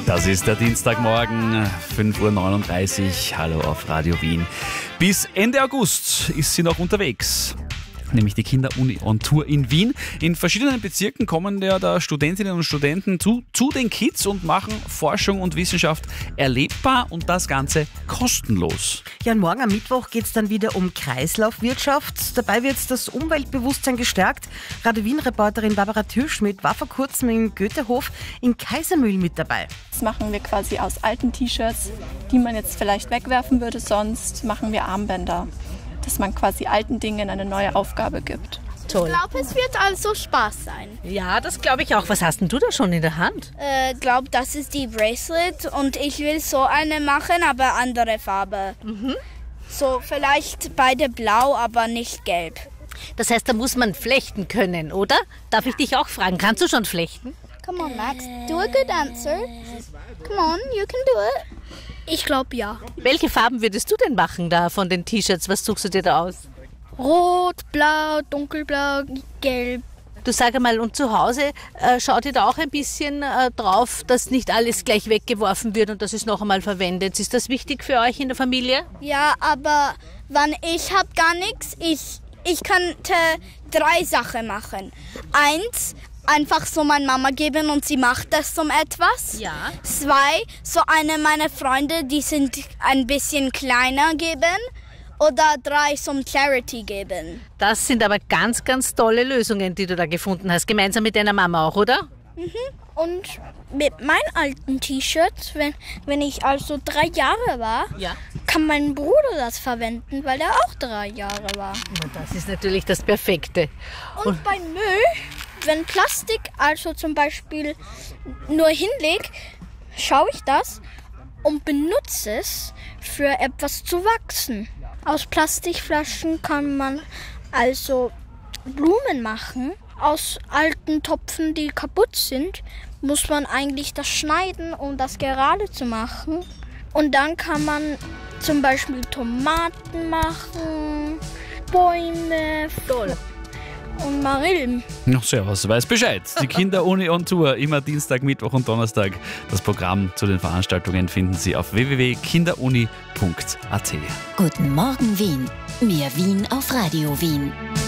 Das ist der Dienstagmorgen, 5:39 Uhr. Hallo auf Radio Wien. Bis Ende August ist sie noch unterwegs. Nämlich die Kinderuni on Tour in Wien. In verschiedenen Bezirken kommen ja da Studentinnen und Studenten zu den Kids und machen Forschung und Wissenschaft erlebbar und das Ganze kostenlos. Ja, und morgen am Mittwoch geht es dann wieder um Kreislaufwirtschaft. Dabei wird das Umweltbewusstsein gestärkt. Radio Wien-Reporterin Barbara Türschmidt war vor kurzem im Goethehof in Kaisermühl mit dabei. Das machen wir quasi aus alten T-Shirts, die man jetzt vielleicht wegwerfen würde, sonst machen wir Armbänder, dass man quasi alten Dingen eine neue Aufgabe gibt. Toll. Ich glaube, es wird also Spaß sein. Ja, das glaube ich auch. Was hast denn du da schon in der Hand? Ich glaube, das ist die Bracelet und ich will so eine machen, aber andere Farbe. So vielleicht beide blau, aber nicht gelb. Das heißt, da muss man flechten können, oder? Darf ich dich auch fragen, kannst du schon flechten? Come on, Max, do a good answer. Come on, you can do it. Ich glaube, ja. Welche Farben würdest du denn machen da von den T-Shirts? Was suchst du dir da aus? Rot, blau, dunkelblau, gelb. Du sag einmal, und zu Hause schaut ihr da auch ein bisschen drauf, dass nicht alles gleich weggeworfen wird und dass es noch einmal verwendet. Ist das wichtig für euch in der Familie? Ja, aber ich habe gar nichts. Ich könnte 3 Sachen machen. 1, einfach so meiner Mama geben und sie macht das um etwas. Ja. 2, so eine meiner Freunde, die sind ein bisschen kleiner geben. Oder 3 zum Charity geben. Das sind aber ganz, ganz tolle Lösungen, die du da gefunden hast. Gemeinsam mit deiner Mama auch, oder? Und mit meinen alten T-Shirts, wenn ich also 3 Jahre war, kann mein Bruder das verwenden, weil er auch 3 Jahre war. Das ist natürlich das Perfekte. Und bei Müll, wenn Plastik also zum Beispiel nur hinlegt, schaue ich das und benutze es für etwas zu wachsen. Aus Plastikflaschen kann man also Blumen machen. Aus alten Topfen, die kaputt sind, muss man eigentlich das schneiden, um das gerade zu machen. Und dann kann man zum Beispiel Tomaten machen, Bäume und Marillen. Noch servus, weiß Bescheid. Die Kinderuni on Tour, immer Dienstag, Mittwoch und Donnerstag. Das Programm zu den Veranstaltungen finden Sie auf www.kinderuni.at. Guten Morgen Wien. Mehr Wien auf Radio Wien.